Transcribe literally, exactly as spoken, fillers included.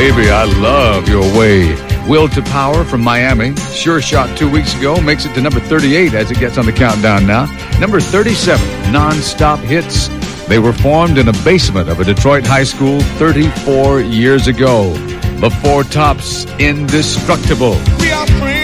Baby, I love your way. Will to Power from Miami. Sure Shot two weeks ago. Makes it to number thirty-eight as it gets on the countdown now. Number thirty-seven, Non-Stop Hits. They were formed in a basement of a Detroit high school thirty-four years ago. The Four Tops, Indestructible. We are free.